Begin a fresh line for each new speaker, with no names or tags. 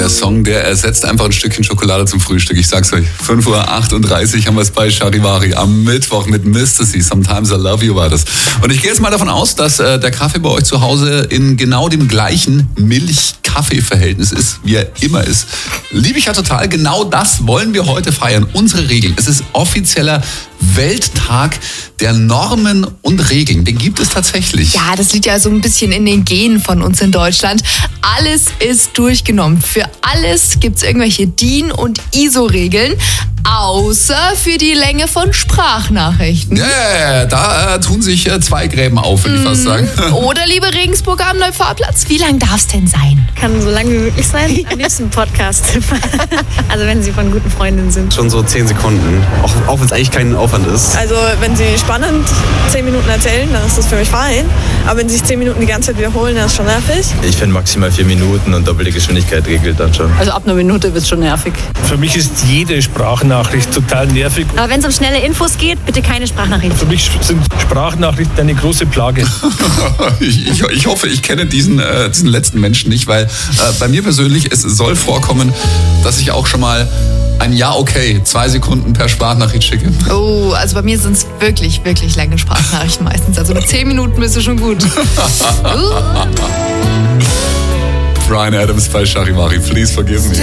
Song, der ersetzt einfach ein Stückchen Schokolade zum Frühstück. Ich sag's euch, 5:38 Uhr haben wir es bei Charivari am Mittwoch mit Mr. C. Sometimes I Love You war das. Und ich gehe jetzt mal davon aus, dass der Kaffee bei euch zu Hause in genau dem gleichen Milch-Kaffee-Verhältnis ist, wie er immer ist. Liebe ich ja total. Genau das wollen wir heute feiern. Unsere Regeln. Es ist offizieller Welttag der Normen und Regeln. Den gibt es tatsächlich.
Ja, das liegt ja so ein bisschen in den Genen von uns in Deutschland. Alles ist durchgenommen. Für alles gibt es irgendwelche DIN- und ISO-Regeln, außer für die Länge von Sprachnachrichten.
Ja, da tun sich zwei Gräben auf, würde ich fast sagen.
Oder, liebe Regensburger am Neufahrplatz, wie lang darf es denn sein?
Kann so lange wie möglich sein. Am liebsten Podcast. Also wenn Sie von guten Freundinnen sind.
Schon so 10 Sekunden, auch wenn es eigentlich kein Aufwand ist.
Also wenn Sie spannend 10 Minuten erzählen, dann ist das für mich fein. Aber wenn Sie sich 10 Minuten die ganze Zeit wiederholen, dann ist schon nervig.
Ich finde maximal 4 Minuten und doppelte Geschwindigkeit regelt dann schon.
Also ab einer Minute wird es schon nervig.
Für mich ist jede Sprachnachricht total nervig.
Aber wenn es um schnelle Infos geht, bitte keine Sprachnachrichten.
Für mich sind Sprachnachrichten eine große Plage.
Ich hoffe, ich kenne diesen letzten Menschen nicht, weil bei mir persönlich, es soll vorkommen, dass ich auch schon mal ein Ja, okay, 2 Sekunden per Sprachnachricht schicke.
Oh, also bei mir sind es wirklich, wirklich lange Sprachnachrichten meistens. Also mit 10 Minuten bist du schon gut.
Bryan Adams bei Charivari, please forgive me.